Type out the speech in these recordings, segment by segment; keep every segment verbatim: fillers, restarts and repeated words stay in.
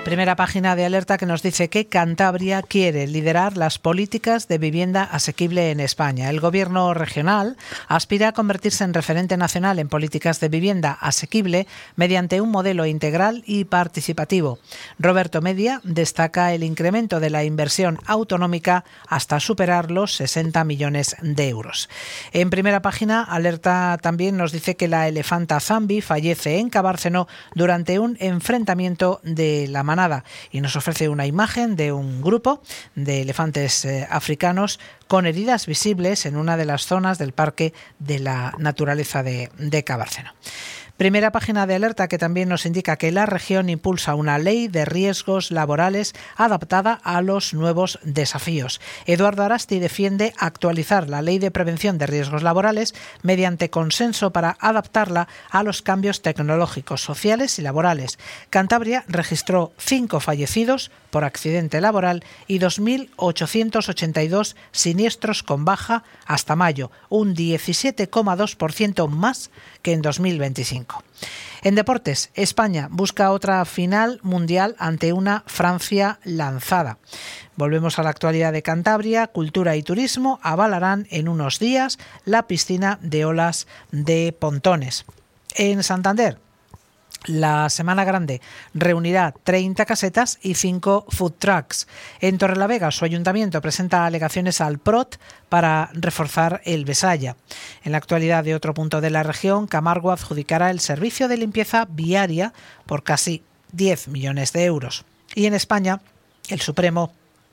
Primera página de Alerta que nos dice que Cantabria quiere liderar las políticas de vivienda asequible en España. El gobierno regional aspira a convertirse en referente nacional en políticas de vivienda asequible mediante un modelo integral y participativo. Roberto Media destaca el incremento de la inversión autonómica hasta superar los sesenta millones de euros. En primera página, Alerta también nos dice que la elefanta Zambi fallece en Cabárceno durante un enfrentamiento de la manada y nos ofrece una imagen de un grupo de elefantes eh, africanos con heridas visibles en una de las zonas del Parque de la Naturaleza de, de Cabárceno. Primera página de Alerta que también nos indica que la región impulsa una ley de riesgos laborales adaptada a los nuevos desafíos. Eduardo Arasti defiende actualizar la ley de prevención de riesgos laborales mediante consenso para adaptarla a los cambios tecnológicos, sociales y laborales. Cantabria registró cinco fallecidos por accidente laboral y dos mil ochocientos ochenta y dos siniestros con baja hasta mayo, un diecisiete coma dos por ciento más que en dos mil veinticinco. En deportes, España busca otra final mundial ante una Francia lanzada. Volvemos a la actualidad de Cantabria. Cultura y Turismo avalarán en unos días la piscina de olas de Pontones. En Santander, la Semana Grande reunirá treinta casetas y cinco food trucks. En Torrelavega, su ayuntamiento presenta alegaciones al P R O T para reforzar el Besaya. En la actualidad de otro punto de la región, Camargo adjudicará el servicio de limpieza viaria por casi diez millones de euros. Y en España, el Supremo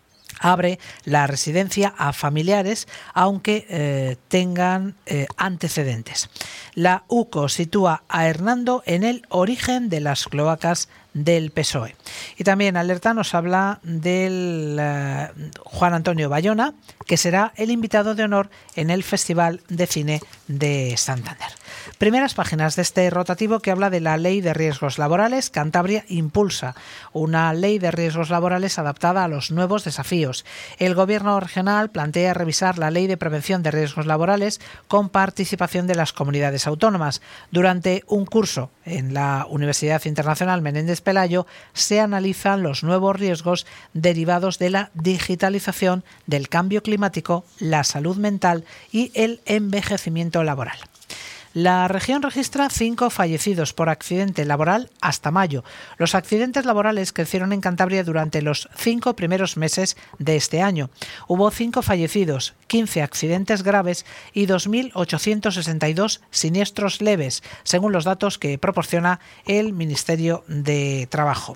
abre la residencia a familiares aunque eh, tengan eh, antecedentes. La U C O sitúa a Hernando en el origen de las cloacas del P S O E. Y también Alerta nos habla del eh, Juan Antonio Bayona, que será el invitado de honor en el Festival de Cine de Santander. Primeras páginas de este rotativo que habla de la Ley de Riesgos Laborales. Cantabria impulsa una ley de riesgos laborales adaptada a los nuevos desafíos. El Gobierno regional plantea revisar la Ley de Prevención de Riesgos Laborales con participación de las comunidades autónomas. Durante un curso en la Universidad Internacional Menéndez Pelayo se analizan los nuevos riesgos derivados de la digitalización, del cambio climático, la salud mental y el envejecimiento laboral. La región registra cinco fallecidos por accidente laboral hasta mayo. Los accidentes laborales crecieron en Cantabria durante los cinco primeros meses de este año. Hubo cinco fallecidos, quince accidentes graves y dos mil ochocientos sesenta y dos siniestros leves, según los datos que proporciona el Ministerio de Trabajo.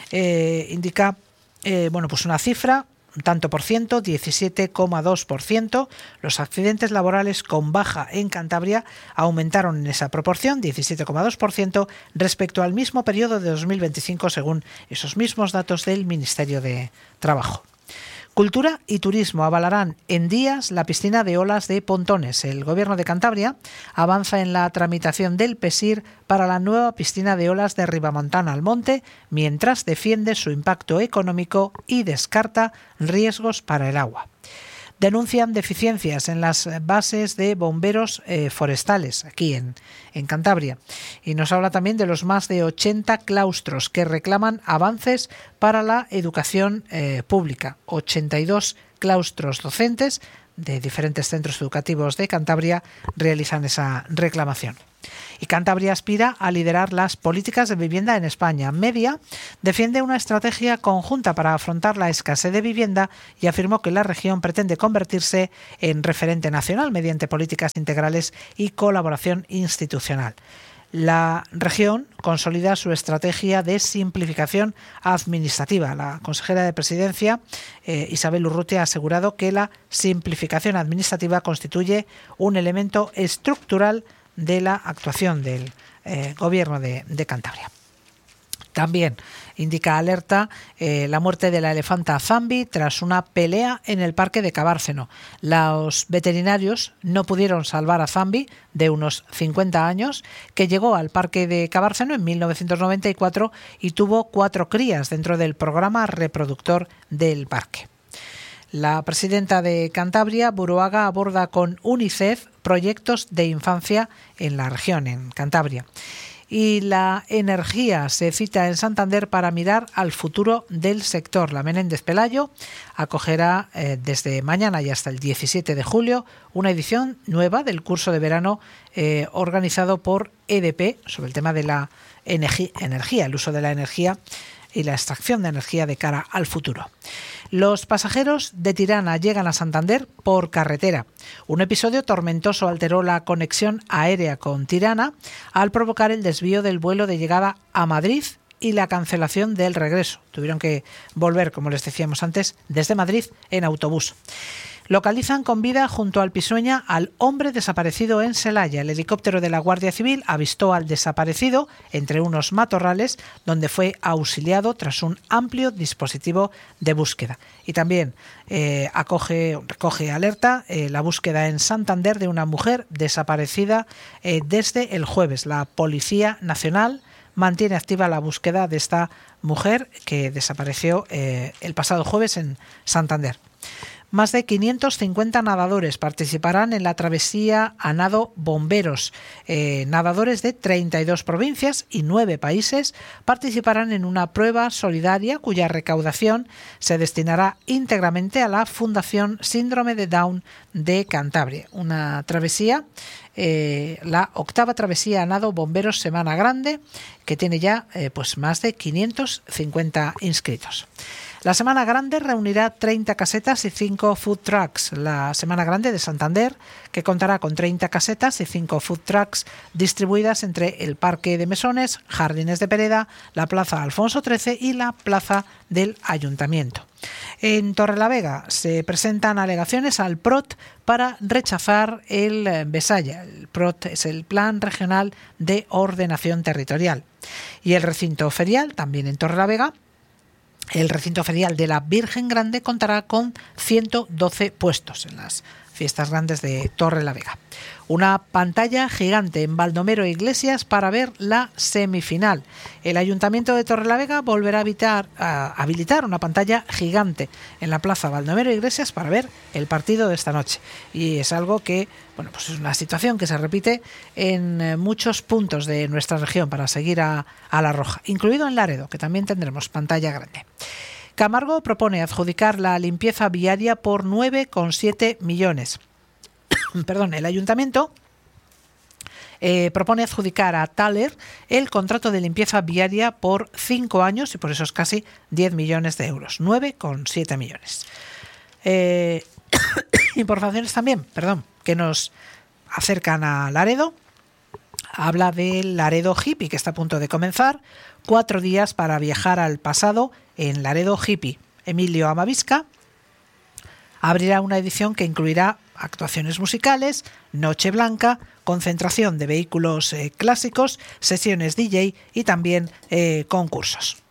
Eh, indica eh, bueno, pues una cifra. Tanto por ciento, diecisiete coma dos por ciento. Los accidentes laborales con baja en Cantabria aumentaron en esa proporción, diecisiete coma dos por ciento, respecto al mismo periodo de dos mil veinticinco, según esos mismos datos del Ministerio de Trabajo. Cultura y Turismo avalarán en días la piscina de olas de Pontones. El Gobierno de Cantabria avanza en la tramitación del P S I R para la nueva piscina de olas de Ribamontana al Monte, mientras defiende su impacto económico y descarta riesgos para el agua. Denuncian deficiencias en las bases de bomberos eh, forestales aquí en, en Cantabria. Y nos habla también de los más de ochenta claustros que reclaman avances para la educación eh, pública. ochenta y dos claustros docentes de diferentes centros educativos de Cantabria realizan esa reclamación. Y Cantabria aspira a liderar las políticas de vivienda en España. Media defiende una estrategia conjunta para afrontar la escasez de vivienda y afirmó que la región pretende convertirse en referente nacional mediante políticas integrales y colaboración institucional. La región consolida su estrategia de simplificación administrativa. La consejera de Presidencia, eh, Isabel Urrutia, ha asegurado que la simplificación administrativa constituye un elemento estructural de la actuación del eh, Gobierno de, de Cantabria. También indica Alerta eh, la muerte de la elefanta Zambi tras una pelea en el Parque de Cabárceno. Los veterinarios no pudieron salvar a Zambi, de unos cincuenta años, que llegó al Parque de Cabárceno en mil novecientos noventa y cuatro y tuvo cuatro crías dentro del programa reproductor del parque. La presidenta de Cantabria, Buruaga, aborda con UNICEF proyectos de infancia en la región, en Cantabria. Y la energía se cita en Santander para mirar al futuro del sector. La Menéndez Pelayo acogerá eh, desde mañana y hasta el diecisiete de julio una edición nueva del curso de verano eh, organizado por E D P sobre el tema de la energía, el uso de la energía y la extracción de energía de cara al futuro. Los pasajeros de Tirana llegan a Santander por carretera. Un episodio tormentoso alteró la conexión aérea con Tirana al provocar el desvío del vuelo de llegada a Madrid y la cancelación del regreso. Tuvieron que volver, como les decíamos antes, desde Madrid en autobús. Localizan con vida junto al Pisueña al hombre desaparecido en Celaya. El helicóptero de la Guardia Civil avistó al desaparecido entre unos matorrales donde fue auxiliado tras un amplio dispositivo de búsqueda. Y también eh, acoge, recoge alerta eh, la búsqueda en Santander de una mujer desaparecida eh, desde el jueves. La Policía Nacional mantiene activa la búsqueda de esta mujer que desapareció eh, el pasado jueves en Santander. Más de quinientos cincuenta nadadores participarán en la travesía a nado Bomberos. Eh, nadadores de treinta y dos provincias y nueve países participarán en una prueba solidaria cuya recaudación se destinará íntegramente a la Fundación Síndrome de Down de Cantabria. Una travesía, eh, la octava travesía a nado Bomberos Semana Grande, que tiene ya eh, pues más de quinientos cincuenta inscritos. La Semana Grande reunirá treinta casetas y cinco food trucks. La Semana Grande de Santander, que contará con treinta casetas y cinco food trucks distribuidas entre el Parque de Mesones, Jardines de Pereda, la Plaza Alfonso trece y la Plaza del Ayuntamiento. En Torrelavega se presentan alegaciones al P R O T para rechazar el Besaya. El P R O T es el Plan Regional de Ordenación Territorial. Y el recinto ferial, también en Torrelavega, el recinto ferial de la Virgen Grande contará con ciento doce puestos en las fiestas grandes de Torrelavega. Una pantalla gigante en Baldomero Iglesias para ver la semifinal. El Ayuntamiento de Torrelavega volverá a, evitar, a habilitar una pantalla gigante en la Plaza Baldomero Iglesias para ver el partido de esta noche. Y es algo que, bueno, pues es una situación que se repite en muchos puntos de nuestra región para seguir a, a la roja, incluido en Laredo, que también tendremos pantalla grande. Camargo propone adjudicar la limpieza viaria por nueve coma siete millones. Perdón, el ayuntamiento eh, propone adjudicar a Thaler el contrato de limpieza viaria por cinco años y por eso es casi diez millones de euros, nueve coma siete millones. Eh, informaciones también, perdón, que nos acercan a Laredo. Habla del Laredo Hippie, que está a punto de comenzar. Cuatro días para viajar al pasado en Laredo Hippie. Emilio Amavisca abrirá una edición que incluirá actuaciones musicales, noche blanca, concentración de vehículos eh, clásicos, sesiones D J y también eh, concursos.